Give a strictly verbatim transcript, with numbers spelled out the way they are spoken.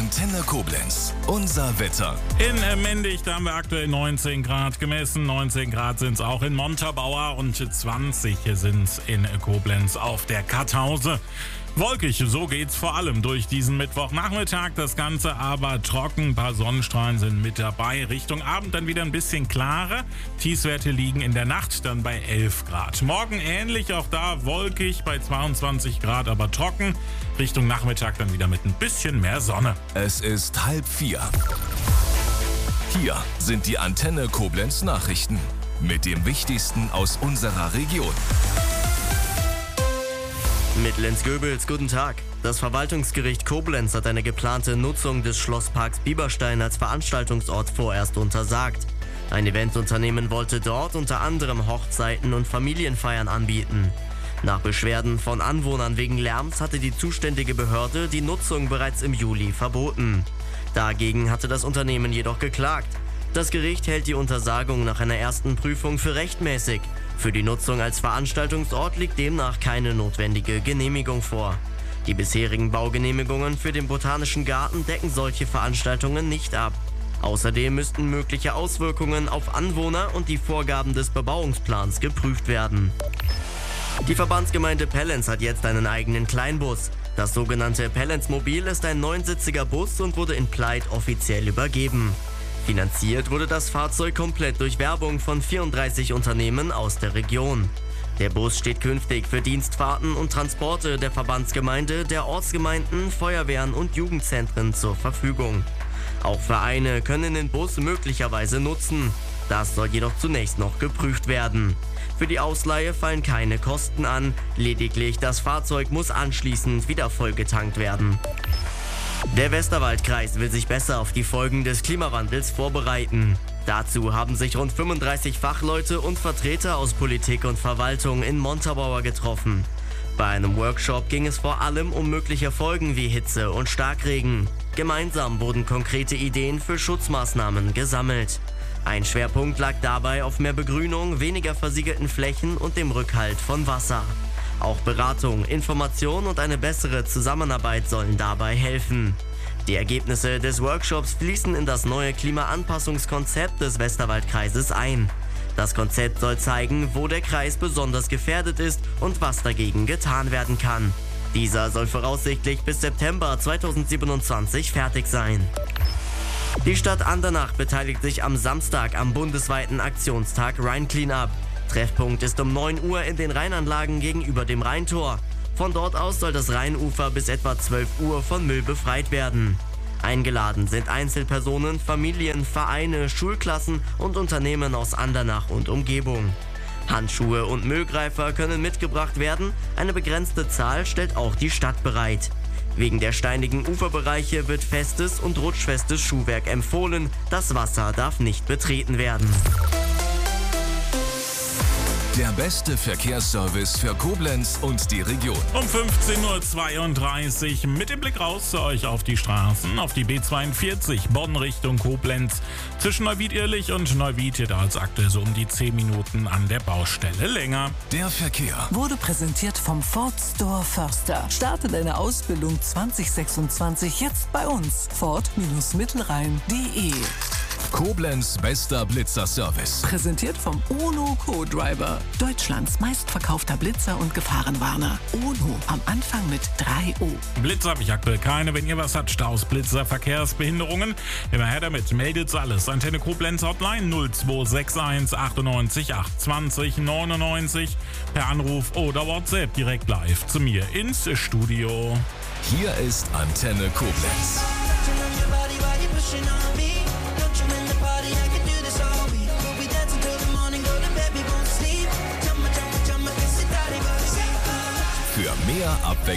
Antenne Koblenz. Unser Wetter. In Mendig, da haben wir aktuell neunzehn Grad gemessen. neunzehn Grad sind es auch in Montabaur und zwanzig sind es in Koblenz auf der Kartause. Wolkig, so geht's vor allem durch diesen Mittwochnachmittag. Das Ganze aber trocken, ein paar Sonnenstrahlen sind mit dabei. Richtung Abend dann wieder ein bisschen klarer. Tiefstwerte liegen in der Nacht dann bei elf Grad. Morgen ähnlich, auch da wolkig bei zweiundzwanzig Grad, aber trocken. Richtung Nachmittag dann wieder mit ein bisschen mehr Sonne. Es ist halb vier. Hier sind die Antenne Koblenz Nachrichten mit dem Wichtigsten aus unserer Region. Mit Lenz Goebels, guten Tag. Das Verwaltungsgericht Koblenz hat eine geplante Nutzung des Schlossparks Bieberstein als Veranstaltungsort vorerst untersagt. Ein Eventunternehmen wollte dort unter anderem Hochzeiten und Familienfeiern anbieten. Nach Beschwerden von Anwohnern wegen Lärms hatte die zuständige Behörde die Nutzung bereits im Juli verboten. Dagegen hatte das Unternehmen jedoch geklagt. Das Gericht hält die Untersagung nach einer ersten Prüfung für rechtmäßig. Für die Nutzung als Veranstaltungsort liegt demnach keine notwendige Genehmigung vor. Die bisherigen Baugenehmigungen für den Botanischen Garten decken solche Veranstaltungen nicht ab. Außerdem müssten mögliche Auswirkungen auf Anwohner und die Vorgaben des Bebauungsplans geprüft werden. Die Verbandsgemeinde Pellenz hat jetzt einen eigenen Kleinbus. Das sogenannte Pellenz-Mobil ist ein neunsitziger Bus und wurde in Pleit offiziell übergeben. Finanziert wurde das Fahrzeug komplett durch Werbung von vierunddreißig Unternehmen aus der Region. Der Bus steht künftig für Dienstfahrten und Transporte der Verbandsgemeinde, der Ortsgemeinden, Feuerwehren und Jugendzentren zur Verfügung. Auch Vereine können den Bus möglicherweise nutzen. Das soll jedoch zunächst noch geprüft werden. Für die Ausleihe fallen keine Kosten an, lediglich das Fahrzeug muss anschließend wieder vollgetankt werden. Der Westerwaldkreis will sich besser auf die Folgen des Klimawandels vorbereiten. Dazu haben sich rund fünfunddreißig Fachleute und Vertreter aus Politik und Verwaltung in Montabaur getroffen. Bei einem Workshop ging es vor allem um mögliche Folgen wie Hitze und Starkregen. Gemeinsam wurden konkrete Ideen für Schutzmaßnahmen gesammelt. Ein Schwerpunkt lag dabei auf mehr Begrünung, weniger versiegelten Flächen und dem Rückhalt von Wasser. Auch Beratung, Information und eine bessere Zusammenarbeit sollen dabei helfen. Die Ergebnisse des Workshops fließen in das neue Klimaanpassungskonzept des Westerwaldkreises ein. Das Konzept soll zeigen, wo der Kreis besonders gefährdet ist und was dagegen getan werden kann. Dieser soll voraussichtlich bis September zweitausendsiebenundzwanzig fertig sein. Die Stadt Andernach beteiligt sich am Samstag am bundesweiten Aktionstag Rhein Cleanup. Treffpunkt ist um neun Uhr in den Rheinanlagen gegenüber dem Rheintor. Von dort aus soll das Rheinufer bis etwa zwölf Uhr von Müll befreit werden. Eingeladen sind Einzelpersonen, Familien, Vereine, Schulklassen und Unternehmen aus Andernach und Umgebung. Handschuhe und Müllgreifer können mitgebracht werden, eine begrenzte Zahl stellt auch die Stadt bereit. Wegen der steinigen Uferbereiche wird festes und rutschfestes Schuhwerk empfohlen, das Wasser darf nicht betreten werden. Der beste Verkehrsservice für Koblenz und die Region. Um fünfzehn Uhr zweiunddreißig mit dem Blick raus zu euch auf die Straßen, auf die B zweiundvierzig Bonn Richtung Koblenz. Zwischen Neuwied-Irlich und Neuwied hier dauert es aktuell so um die zehn Minuten an der Baustelle länger. Der Verkehr wurde präsentiert vom Ford Store Förster. Starte deine Ausbildung zwanzig sechsundzwanzig jetzt bei uns. Ford Mittelrhein punkt de. Koblenz bester Blitzer-Service. Präsentiert vom Ono Co-Driver. Deutschlands meistverkaufter Blitzer und Gefahrenwarner. Ono am Anfang mit drei O. Blitzer habe ich aktuell keine. Wenn ihr was habt, Staus, Blitzer, Verkehrsbehinderungen, immer her damit. Meldet alles. Antenne Koblenz Hotline null zwei sechs eins achtundneunzig achtundzwanzig neunundneunzig per Anruf oder WhatsApp direkt live zu mir ins Studio. Hier ist Antenne Koblenz. Für mehr Abwechslung